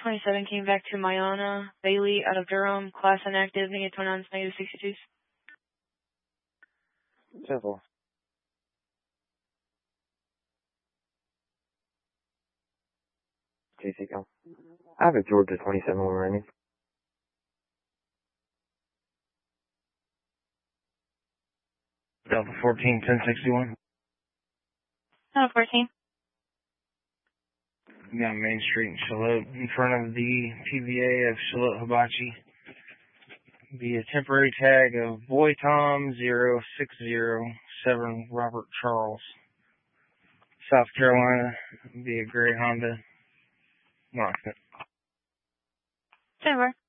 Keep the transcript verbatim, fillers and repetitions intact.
twenty-seven came back to Mayana Bailey out of Durham, class inactive, negative twenty-nines, negative sixty-twos. Simple. J C, go. I have a Georgia twenty-seven remaining. Delta fourteen, ten sixty-one. Delta fourteen. Down Main Street in Charlotte, in front of the T V A of Charlotte Hibachi. Be a temporary tag of Boy Tom zero six zero seven Robert Charles. South Carolina. Be a gray Honda. Mark it. Denver.